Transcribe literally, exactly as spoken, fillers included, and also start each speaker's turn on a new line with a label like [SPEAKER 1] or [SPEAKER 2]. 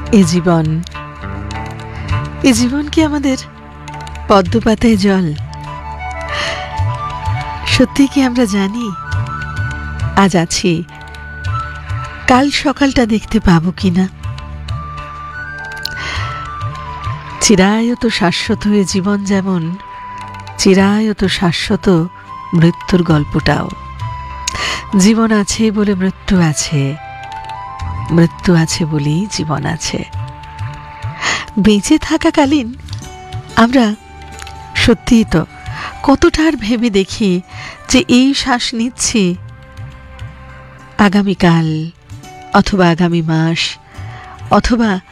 [SPEAKER 1] এ জীবন এ জীবন কি আমাদের পদ্মপাতায় জল? সত্যি কি আমরা জানি আজ আছি, কাল সকালটা দেখতে পাবো কিনা? চিরায়ত শাশ্বত এ জীবন, যেমন চিরায়ত শাশ্বত মৃত্যুর গল্পটাও। জীবন আছে বলে মৃত্যু আছে, মৃত্যু আছে বলেই জীবন আছে। বেঁচে থাকাকালীন আমরা সত্যিই তো কতটা আর ভেবে দেখি যে এই শ্বাস নিচ্ছি, আগামীকাল অথবা আগামী মাস অথবা